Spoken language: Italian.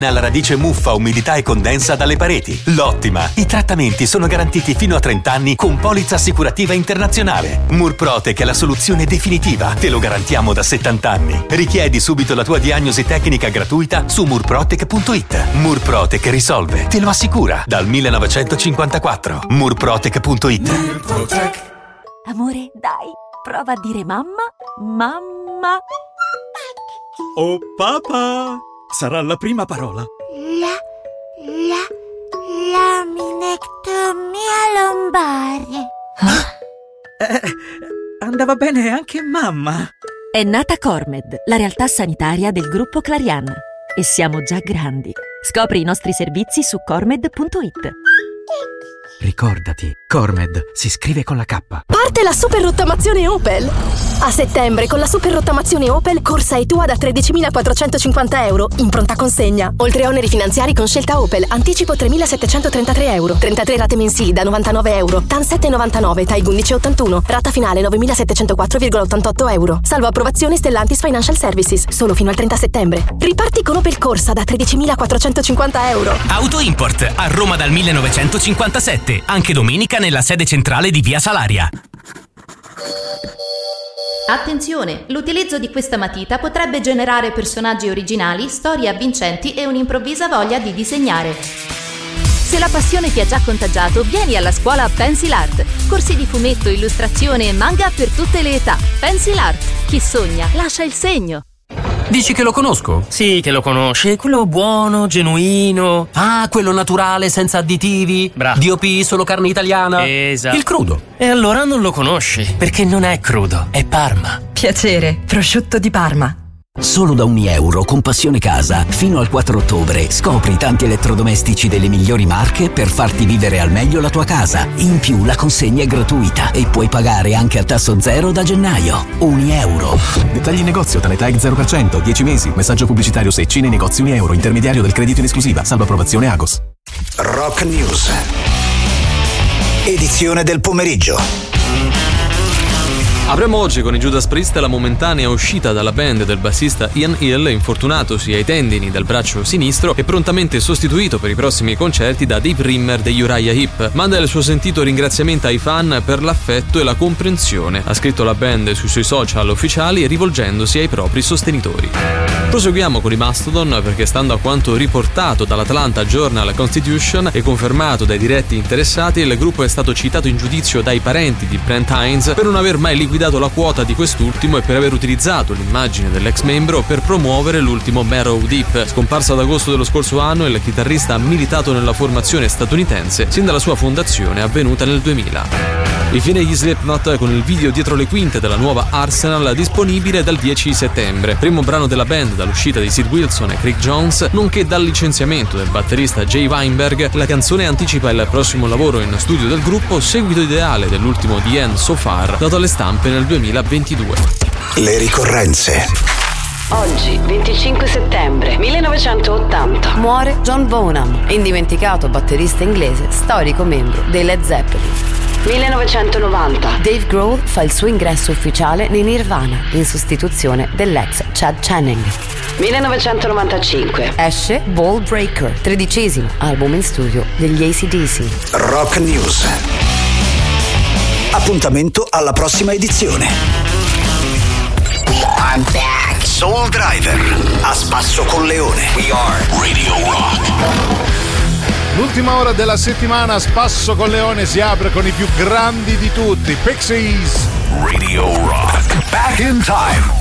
alla radice muffa, umidità e condensa dalle pareti. L'Ottima. I trattamenti sono garantiti fino a 30 anni con polizza assicurativa internazionale. Murprotec è la soluzione definitiva. Te lo garantiamo da 70 anni. Richiedi subito la tua diagnosi tecnica gratuita su murprotec.it. Murprotec risolve. Te lo assicura. Dal 1954. Murprotec.it. Amore, dai, prova a dire mamma, mamma. Oh papà! Sarà la prima parola. Laminectomia lombare. Andava bene anche mamma. È nata Cormed, la realtà sanitaria del gruppo Clarian. E siamo già grandi. Scopri i nostri servizi su cormed.it. Ricordati, Cormed si scrive con la K. Parte la super rottamazione Opel! A settembre, con la super rottamazione Opel, corsa e tua da 13.450 euro, in pronta consegna. Oltre a oneri finanziari con scelta Opel, anticipo 3.733 euro, 33 rate mensili da 99 euro, TAN 7,99, TAIG 11,81, rata finale 9.704,88 euro. Salvo approvazione Stellantis Financial Services, solo fino al 30 settembre. Riparti con Opel Corsa da 13.450 euro. Auto Import, a Roma dal 1957. Anche domenica nella sede centrale di Via Salaria. Attenzione, l'utilizzo di questa matita potrebbe generare personaggi originali, storie avvincenti e un'improvvisa voglia di disegnare. Se la passione ti ha già contagiato, vieni alla scuola Pencil Art. Corsi di fumetto, illustrazione e manga per tutte le età. Pencil Art. Chi sogna, lascia il segno. Dici che lo conosco? Sì, che lo conosci. Quello buono, genuino. Ah, quello naturale, senza additivi. Bravo. DOP, solo carne italiana. Esatto. Il crudo. E allora non lo conosci, perché non è crudo, è Parma. Piacere, prosciutto di Parma. Solo da €1 con Passione Casa, fino al 4 ottobre, scopri tanti elettrodomestici delle migliori marche per farti vivere al meglio la tua casa. In più la consegna è gratuita e puoi pagare anche a tasso zero da gennaio. €1. Dettagli in negozio, TAG 0%, 10 mesi, messaggio pubblicitario Secci nei negozi €1, intermediario del credito in esclusiva, salvo approvazione Agos. Rock News, edizione del pomeriggio. Apriamo oggi con i Judas Priest la momentanea uscita dalla band del bassista Ian Hill, infortunatosi ai tendini del braccio sinistro e prontamente sostituito per i prossimi concerti da Dave Rimmer degli Uriah Heep. Manda il suo sentito ringraziamento ai fan per l'affetto e la comprensione, ha scritto la band sui suoi social ufficiali rivolgendosi ai propri sostenitori. Proseguiamo con i Mastodon perché, stando a quanto riportato dall'Atlanta Journal-Constitution e confermato dai diretti interessati, il gruppo è stato citato in giudizio dai parenti di Brent Hinds per non aver mai liquidato la quota di quest'ultimo e per aver utilizzato l'immagine dell'ex membro per promuovere l'ultimo Marrow Deep. Scomparso ad agosto dello scorso anno, il chitarrista ha militato nella formazione statunitense sin dalla sua fondazione avvenuta nel 2000. Infine gli Slipknot con il video dietro le quinte della nuova Arsenal disponibile dal 10 settembre. Primo brano della band dall'uscita di Sid Wilson e Craig Jones, nonché dal licenziamento del batterista Jay Weinberg. La canzone anticipa il prossimo lavoro in studio del gruppo, seguito ideale dell'ultimo The End So Far, dato alle stampe nel 2022. Le ricorrenze. Oggi, 25 settembre 1980, muore John Bonham, indimenticato batterista inglese, storico membro dei Led Zeppelin. 1990, Dave Grohl fa il suo ingresso ufficiale nei Nirvana in sostituzione dell'ex Chad Channing. 1995, esce Ball Breaker, 13° album in studio degli AC/DC. Rock News. Appuntamento alla prossima edizione. I'm back. Soul Driver, a spasso con Leone. We are Radio Rock. L'ultima ora della settimana a spasso con Leone si apre con i più grandi di tutti, Pixies. Radio Rock. Back in time.